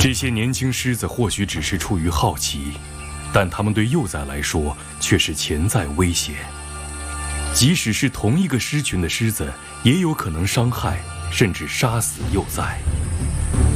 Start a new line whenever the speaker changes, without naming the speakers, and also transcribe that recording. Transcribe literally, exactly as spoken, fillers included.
这些年轻狮子或许只是出于好奇，但它们对幼崽来说却是潜在威胁。即使是同一个狮群的狮子，也有可能伤害甚至杀死幼崽。